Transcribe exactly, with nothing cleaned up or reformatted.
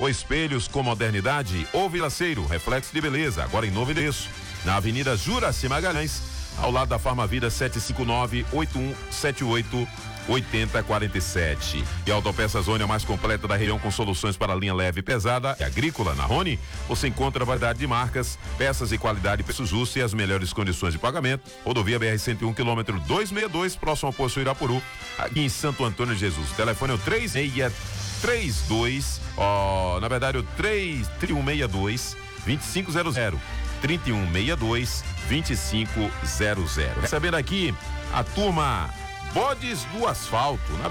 O Espelhos com Modernidade ou Vilaceiro, reflexo de beleza, agora em novo endereço, na Avenida Juraci Magalhães, ao lado da Farmavida sete cinco nove, oito um sete oito, oito zero quatro sete. E a Autopeças Zone, a mais completa da região, com soluções para linha leve e pesada e agrícola. Na Rony, você encontra variedade de marcas, peças e qualidade, preço justo e as melhores condições de pagamento. Rodovia B R cento e um, quilômetro duzentos e sessenta e dois, próximo ao posto Irapuru, aqui em Santo Antônio de Jesus. O telefone é o três seis três dois, ó, na verdade o três um seis dois, dois cinco zero zero. trinta e um sessenta e dois, vinte e cinco zero zero. Recebendo aqui a turma Bodes do Asfalto. Na